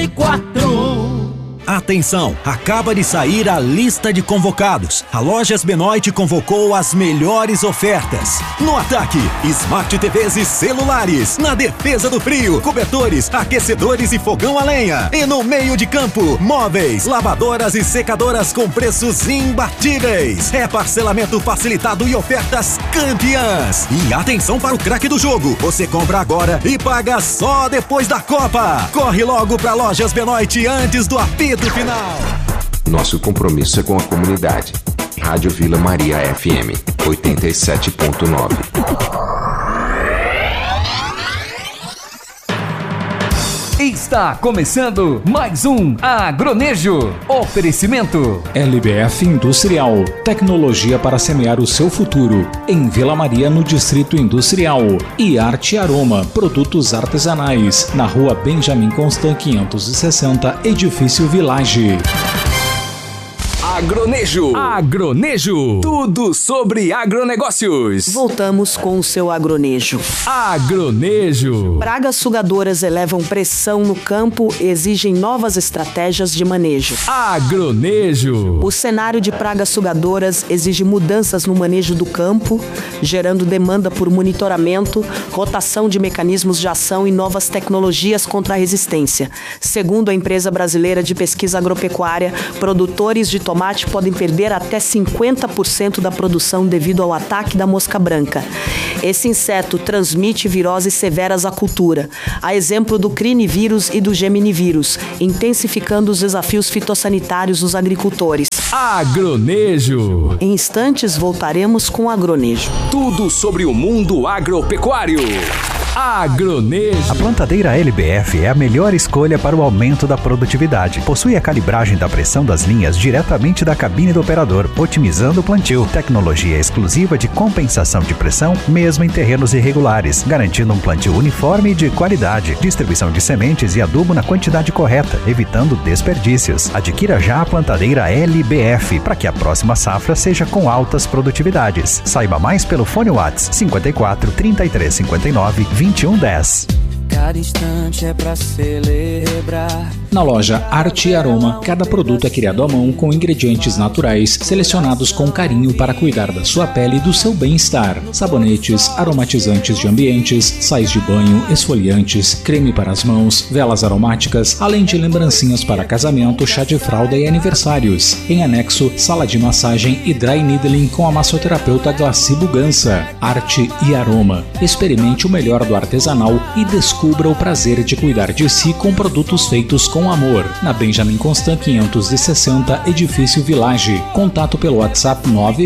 Atenção, acaba de sair a lista de convocados. A Lojas Benoit convocou as melhores ofertas. No ataque, Smart TVs e celulares. Na defesa do frio, cobertores, aquecedores e fogão a lenha. E no meio de campo, móveis, lavadoras e secadoras com preços imbatíveis. É parcelamento facilitado e ofertas campeãs. E atenção para o craque do jogo. Você compra agora e paga só depois da Copa. Corre logo para Lojas Benoit antes do apito final. Nosso compromisso é com a comunidade. Rádio Vila Maria FM 87.9. Está começando mais um Agronejo. Oferecimento LBF Industrial, tecnologia para semear o seu futuro. Em Vila Maria, no Distrito Industrial. E Arte Aroma, produtos artesanais. Na Rua Benjamin Constant 560, Edifício Village. Agronejo. Tudo sobre agronegócios. Voltamos com o seu Agronejo. Agronejo. Pragas sugadoras elevam pressão no campo e exigem novas estratégias de manejo. Agronejo. O cenário de pragas sugadoras exige mudanças no manejo do campo, gerando demanda por monitoramento, rotação de mecanismos de ação e novas tecnologias contra a resistência. Segundo a empresa brasileira de pesquisa agropecuária, produtores de tomate podem perder até 50% da produção devido ao ataque da mosca branca. Esse inseto transmite viroses severas à cultura, a exemplo do crinivírus e do geminivírus, intensificando os desafios fitossanitários dos agricultores. Agronejo. Em instantes voltaremos com o Agronejo. Tudo sobre o mundo agropecuário. Agronejo. A plantadeira LBF é a melhor escolha para o aumento da produtividade. Possui a calibragem da pressão das linhas diretamente da cabine do operador, otimizando o plantio. Tecnologia exclusiva de compensação de pressão, mesmo em terrenos irregulares, garantindo um plantio uniforme e de qualidade. Distribuição de sementes e adubo na quantidade correta, evitando desperdícios. Adquira já a plantadeira LBF para que a próxima safra seja com altas produtividades. Saiba mais pelo fone WhatsApp 54 33 59 2110. Cada instante é pra celebrar. Na loja Arte e Aroma, cada produto é criado à mão com ingredientes naturais, selecionados com carinho para cuidar da sua pele e do seu bem-estar. Sabonetes, aromatizantes de ambientes, sais de banho, esfoliantes, creme para as mãos, velas aromáticas, além de lembrancinhas para casamento, chá de fralda e aniversários. Em anexo, sala de massagem e dry needling com a massoterapeuta Glaci Bugança. Arte e Aroma. Experimente o melhor do artesanal e descubra o prazer de cuidar de si com produtos feitos com amor. Na Benjamin Constant 560, Edifício Village. Contato pelo WhatsApp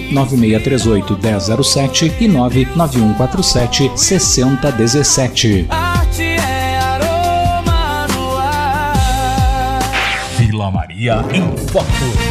99638 1007 e 99147 6017. Arte é aroma no ar. Vila Maria em Foco.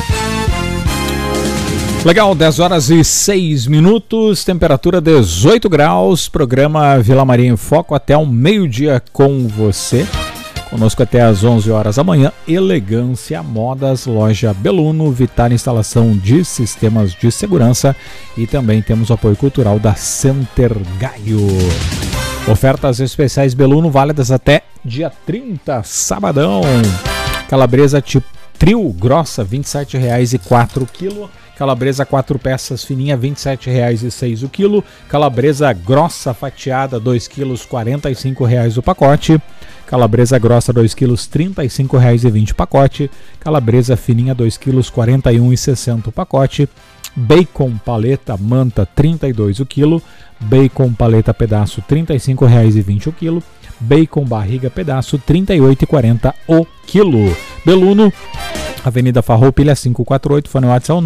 Legal, 10 horas e 6 minutos, temperatura 18 graus, programa Vila Maria em Foco até o meio-dia com você. Conosco até às 11 horas da manhã, Elegância Modas, loja Beluno, Vitar Instalação de Sistemas de Segurança e também temos o apoio cultural da Center Gaio. Ofertas especiais Beluno válidas até dia 30, sabadão. Calabresa tipo trio grossa, R$ 27,04 o quilo. Calabresa 4 peças fininha, R$ 27,06 o quilo. Calabresa grossa fatiada, 2 quilos, R$ 45,00 o pacote. Calabresa grossa 2 quilos, R$ 35,20 o pacote. Calabresa fininha 2 quilos, R$ 41,60 o pacote. Bacon paleta manta 32 o quilo. Bacon paleta pedaço R$ 35,20 o quilo. Bacon barriga pedaço R$ 38,40 o quilo. Beluno, Avenida Farroupilha 548, fone WhatsApp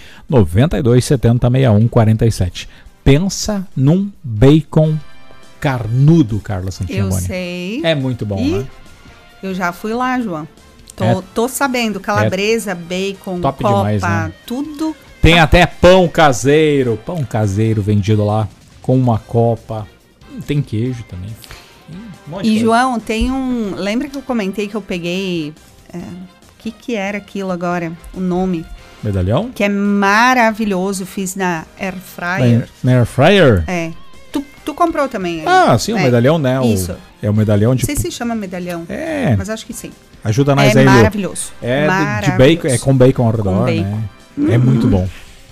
992706147. Pensa num bacon carnudo, Carla Santiamoni. Eu sei. É muito bom, né? Eu já fui lá, João. Tô sabendo, calabresa, bacon, top copa, demais, né? tudo. Tem até pão caseiro vendido lá com uma copa. Tem queijo também. E João, tem um... Lembra que eu comentei que eu peguei... O que era aquilo agora? O nome. Medalhão? Que é maravilhoso. Fiz na Air Fryer. Na Air Fryer? É. Tu comprou também. Ah, sim, o medalhão, né? Isso. É o medalhão de... Não sei se chama medalhão. É. Mas acho que sim. Ajuda nós aí, Lu. Maravilhoso. É maravilhoso. de bacon, é com bacon ao redor, né? É muito bom.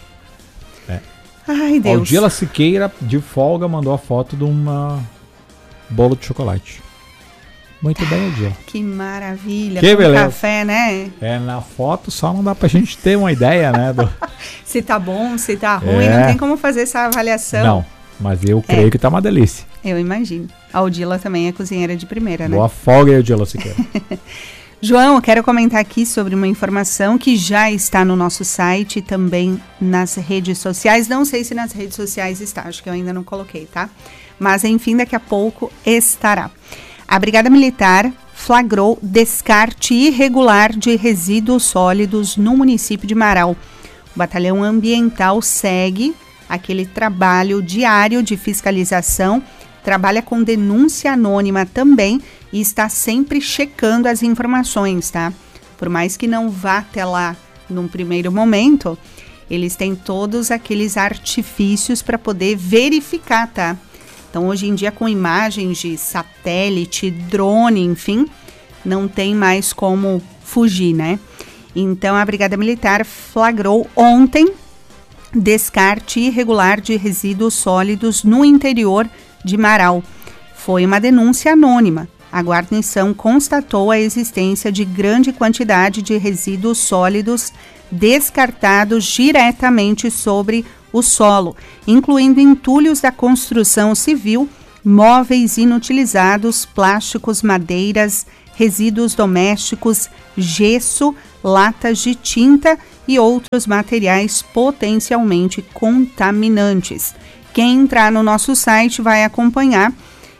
Ai, Deus. Aldila Siqueira, de folga, mandou a foto de uma bolo de chocolate. Muito bem, Aldila. Que maravilha. Que beleza. Café, né? Na foto só não dá pra gente ter uma ideia, né? Se tá bom, se tá ruim, não tem como fazer essa avaliação. Não, mas eu creio que tá uma delícia. Eu imagino. A Aldila também é cozinheira de primeira, né? Boa folga, Aldila Siqueira. João, eu quero comentar aqui sobre uma informação que já está no nosso site e também nas redes sociais. Não sei se nas redes sociais está, acho que eu ainda não coloquei, tá? Mas, enfim, daqui a pouco estará. A Brigada Militar flagrou descarte irregular de resíduos sólidos no município de Marau. O Batalhão Ambiental segue aquele trabalho diário de fiscalização, trabalha com denúncia anônima também e está sempre checando as informações, tá? Por mais que não vá até lá num primeiro momento, eles têm todos aqueles artifícios para poder verificar, tá? Então, hoje em dia, com imagens de satélite, drone, enfim, não tem mais como fugir, né? Então, a Brigada Militar flagrou ontem descarte irregular de resíduos sólidos no interior de Marau. Foi uma denúncia anônima. A guarnição constatou a existência de grande quantidade de resíduos sólidos descartados diretamente sobre o solo, incluindo entulhos da construção civil, móveis inutilizados, plásticos, madeiras, resíduos domésticos, gesso, latas de tinta e outros materiais potencialmente contaminantes. Quem entrar no nosso site vai acompanhar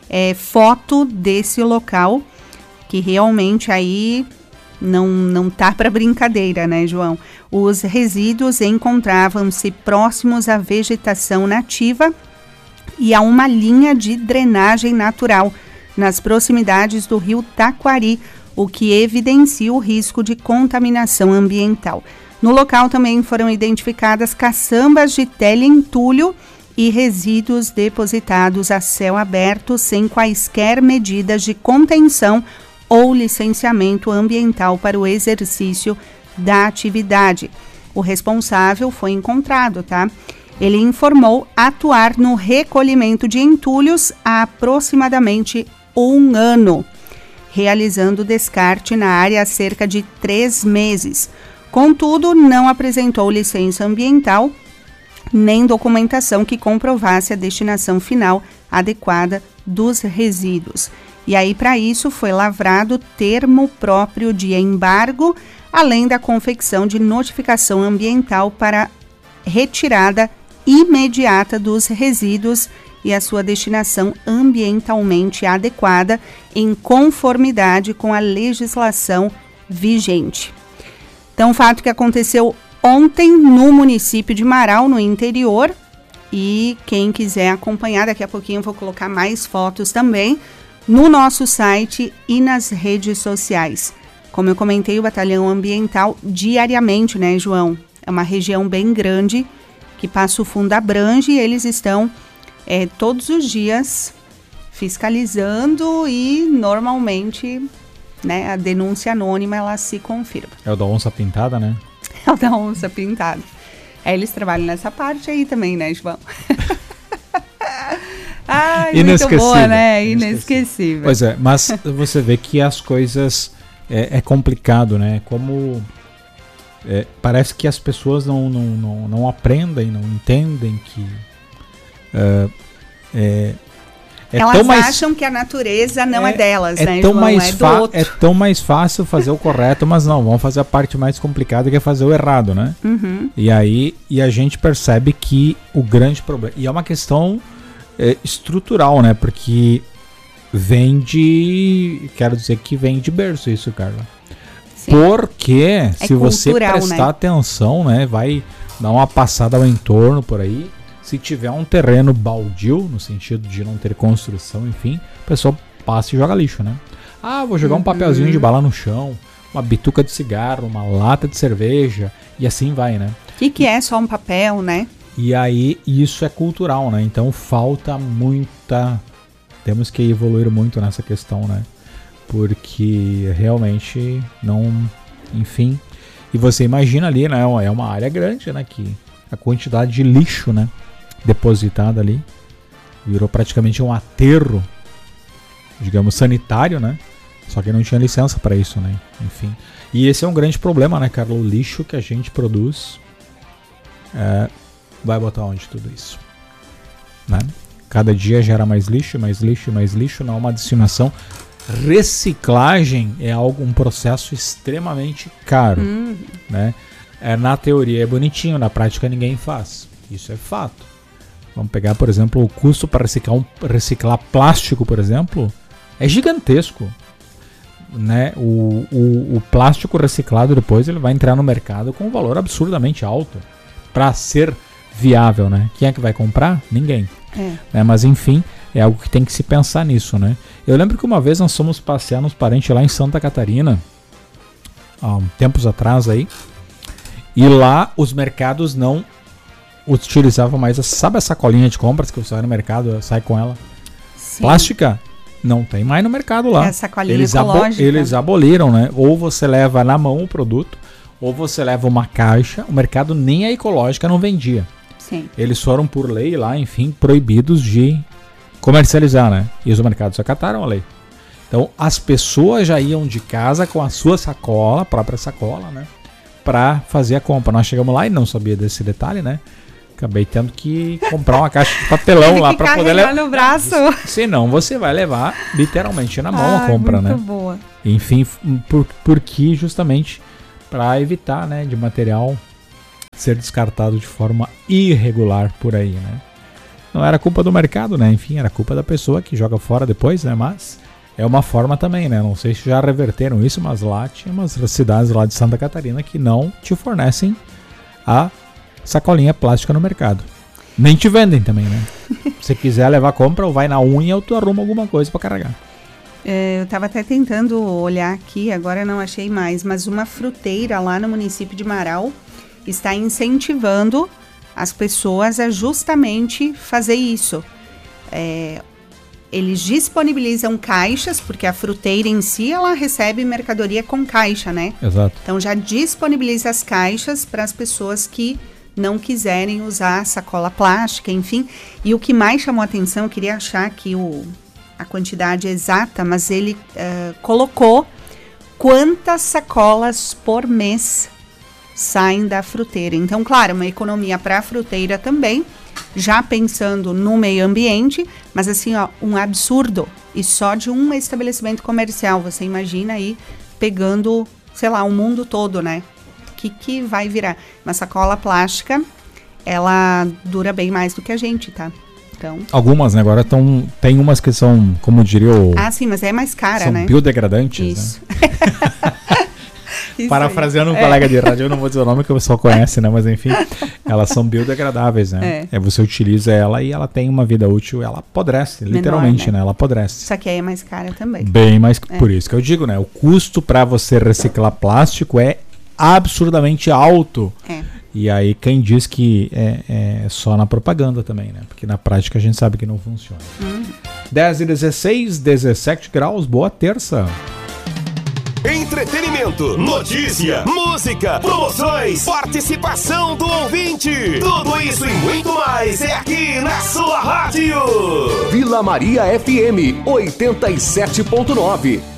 foto desse local, que realmente aí não tá para brincadeira, né, João? Os resíduos encontravam-se próximos à vegetação nativa e a uma linha de drenagem natural nas proximidades do rio Taquari, o que evidencia o risco de contaminação ambiental. No local também foram identificadas caçambas de teleentulho e resíduos depositados a céu aberto sem quaisquer medidas de contenção ou licenciamento ambiental para o exercício da atividade. O responsável foi encontrado, tá? Ele informou atuar no recolhimento de entulhos há aproximadamente 1 ano, realizando descarte na área há cerca de 3 meses. Contudo, não apresentou licença ambiental nem documentação que comprovasse a destinação final adequada dos resíduos. E aí, para isso, foi lavrado termo próprio de embargo, além da confecção de notificação ambiental para retirada imediata dos resíduos e a sua destinação ambientalmente adequada em conformidade com a legislação vigente. Então, fato que aconteceu ontem no município de Marau, no interior, e quem quiser acompanhar, daqui a pouquinho eu vou colocar mais fotos também no nosso site e nas redes sociais. Como eu comentei, o Batalhão Ambiental diariamente, né, João? É uma região bem grande que Passo Fundo abrange e eles estão todos os dias fiscalizando e normalmente, né, a denúncia anônima ela se confirma. É o da onça pintada, né? É o da onça pintada. Eles trabalham nessa parte aí também, né, João? Ai, muito boa, né? Inesquecível. Pois é, mas você vê que as coisas é complicado, né? Como parece que as pessoas não aprendem, não entendem que elas acham que a natureza não é delas, né, João? É tão mais fácil fazer o correto, mas não, vamos fazer a parte mais complicada, que é fazer o errado, né? Uhum. E aí a gente percebe que o grande problema... E é uma questão estrutural, né? Porque quero dizer que vem de berço isso, Carla. Sim. Porque se você prestar atenção, né? Vai dar uma passada ao entorno por aí. Se tiver um terreno baldio, no sentido de não ter construção, enfim, a pessoa passa e joga lixo, né? Ah, vou jogar um papelzinho de bala no chão, uma bituca de cigarro, uma lata de cerveja, e assim vai, né? O que é só um papel, né? E aí, isso é cultural, né? Então, falta muita... Temos que evoluir muito nessa questão, né? porque realmente não, enfim. E você imagina ali, né? É uma área grande, né? Que a quantidade de lixo, né? Depositada ali virou praticamente um aterro, digamos, sanitário, né? Só que não tinha licença para isso, né? Enfim. E esse é um grande problema, né, Carla? O lixo que a gente produz vai botar onde tudo isso? Né? Cada dia gera mais lixo, mais lixo, mais lixo, não há uma destinação. Reciclagem é um processo extremamente caro, né? Na teoria é bonitinho, na prática ninguém faz. Isso é fato. Vamos pegar, por exemplo, o custo para reciclar plástico, por exemplo, é gigantesco, né? O plástico reciclado depois ele vai entrar no mercado com um valor absurdamente alto para ser viável, né? Quem é que vai comprar? Ninguém. Né? Mas enfim, é algo que tem que se pensar nisso, né? Eu lembro que uma vez nós fomos passear nos parentes lá em Santa Catarina, há tempos atrás aí, e lá os mercados não utilizavam mais, sabe a sacolinha de compras que você vai no mercado, sai com ela? Sim. Plástica? Não tem mais no mercado lá. É a sacolinha ecológica. Eles aboliram, né? Ou você leva na mão o produto, ou você leva uma caixa. O mercado nem a ecológica não vendia. Sim. Eles foram por lei lá, enfim, proibidos de comercializar, né? E os mercados acataram a lei. Então, as pessoas já iam de casa com a sua sacola, a própria sacola, né? Pra fazer a compra. Nós chegamos lá e não sabia desse detalhe, né? Acabei tendo que comprar uma caixa de papelão lá para poder levar no braço. Senão você vai levar literalmente na mão a compra, muito né? Boa. Enfim, porque justamente para evitar, né, de material ser descartado de forma irregular por aí, né? Não era culpa do mercado, né? Enfim, era culpa da pessoa que joga fora depois, né? Mas é uma forma também, né? Não sei se já reverteram isso, mas lá tinha umas cidades lá de Santa Catarina que não te fornecem a sacolinha plástica no mercado. Nem te vendem também, né? Se quiser levar compra, ou vai na unha ou tu arruma alguma coisa para carregar. Eu tava até tentando olhar aqui, agora não achei mais, mas uma fruteira lá no município de Marau está incentivando as pessoas a justamente fazer isso. Eles disponibilizam caixas, porque a fruteira em si, ela recebe mercadoria com caixa, né? Exato. Então já disponibiliza as caixas para as pessoas que não quiserem usar sacola plástica, enfim. E o que mais chamou a atenção, eu queria achar aqui a quantidade exata, mas ele colocou quantas sacolas por mês saem da fruteira. Então, claro, uma economia para a fruteira também, já pensando no meio ambiente, mas assim, ó, um absurdo. E só de um estabelecimento comercial, você imagina aí pegando, sei lá, o mundo todo, né? O que vai virar? Uma sacola plástica, ela dura bem mais do que a gente, tá? Então... Algumas, né? Agora tem umas que são, como diria o... sim, mas é mais cara, são né? Biodegradantes, isso. Né? Parafraseando um colega de rádio, eu não vou dizer o nome que o pessoal conhece, né? Mas enfim, elas são biodegradáveis, né? Você utiliza ela e ela tem uma vida útil, ela apodrece, menor, literalmente, né? Ela apodrece. Só que aí é mais cara também. Bem mais, por isso que eu digo, né? O custo para você reciclar plástico é absurdamente alto. E aí quem diz que é só na propaganda também, né? Porque na prática a gente sabe que não funciona. 10h16, 17 graus, boa terça. Entretenimento, notícia, música, promoções, participação do ouvinte. Tudo isso e muito mais é aqui na sua rádio. Vila Maria FM 87.9.